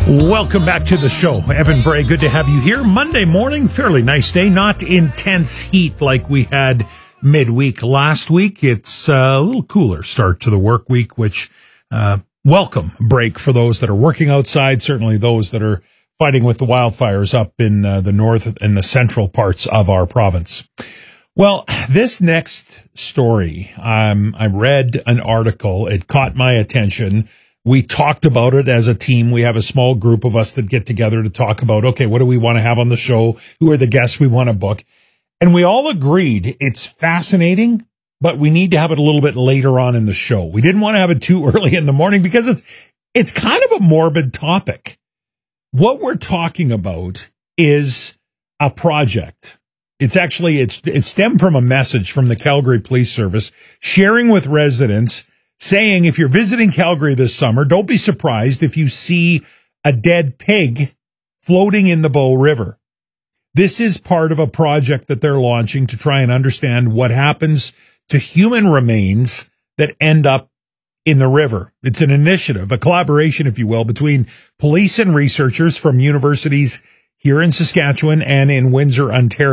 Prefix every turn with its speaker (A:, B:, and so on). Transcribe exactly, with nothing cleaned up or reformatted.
A: Welcome back to the show. Evan Bray, good to have you here. Monday morning, fairly nice day. Not intense heat like we had midweek last week. It's a little cooler start to the work week, which uh welcome break for those that are working outside, certainly those that are fighting with the wildfires up in uh, the north and the central parts of our province. Well, this next story, um, I read an article. It caught my attention. We talked about it as a team. We have a small group of us that get together to talk about, okay, what do we want to have on the show? Who are the guests we want to book? And we all agreed it's fascinating, but we need to have it a little bit later on in the show. We didn't want to have it too early in the morning because it's, it's kind of a morbid topic. What we're talking about is a project. It's actually, it's, it stemmed from a message from the Calgary Police Service sharing with residents saying, if you're visiting Calgary this summer, don't be surprised if you see a dead pig floating in the Bow River. This is part of a project that they're launching to try and understand what happens to human remains that end up in the river. It's an initiative, a collaboration, if you will, between police and researchers from universities here in Saskatchewan and in Windsor, Ontario.